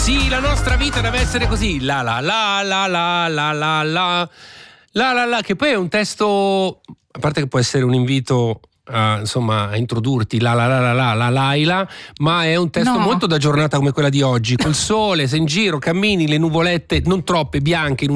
Sì, la nostra vita deve essere così. La la la la la la la la la la, che poi è un testo, a parte che può essere un invito insomma a introdurti la Laila, ma è un testo molto da giornata come quella di oggi, col sole, sei in giro, cammini, le nuvolette non troppe bianche in